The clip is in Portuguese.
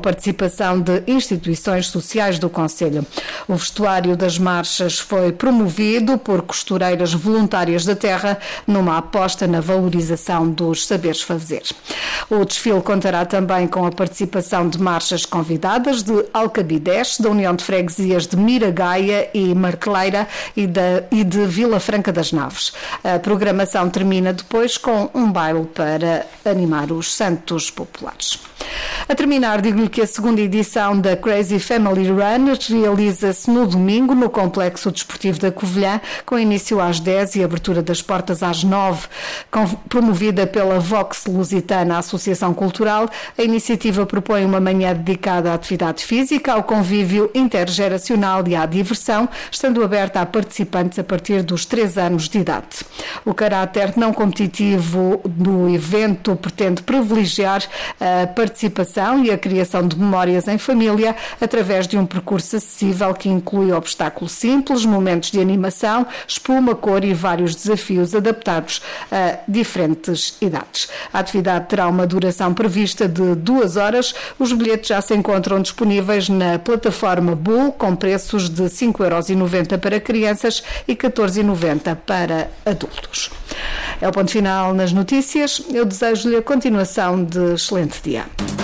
participação de instituições sociais do concelho. O vestuário das marchas foi promovido por costureiras voluntárias da terra numa aposta na valorização dos saberes fazer. O desfile contará também com a participação de marchas convidadas de Alcabidez, da União de Freguesias de Miragaia e Marqueleira e de Vila Franca das Naves. A programação termina depois com um baile para animar os santos populares. A terminar, digo-lhe que a segunda edição da Crazy Family Run realiza-se no domingo no Complexo Desportivo da Covilhã, com início às 10 e abertura das portas às 9. Promovida pela Vox Lusitana Associação Cultural, a iniciativa propõe uma manhã dedicada à atividade física, ao convívio intergeracional e à diversão, estando aberta a participantes a partir dos 3 anos de idade. O caráter não competitivo do evento pretende privilegiar a participação e a criação de memórias em família através de um percurso acessível que inclui obstáculos simples, momentos de animação, espuma, cor e vários desafios adaptados a diferentes idades. A atividade terá uma duração prevista de 2 horas. Os bilhetes já se encontram disponíveis na plataforma Bull, com preços de 5,90€ para crianças e 14,90€ para adultos. É o ponto final nas notícias. Eu desejo-lhe a continuação de excelente dia.